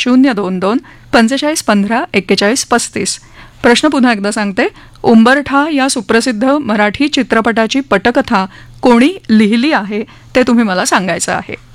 022-4515-4135. प्रश्न पुन्हा एकदा सांगते. उंबरठा या सुप्रसिद्ध मराठी चित्रपटाची पटकथा कोणी लिहिली आहे ते तुम्ही मला सांगायचं आहे.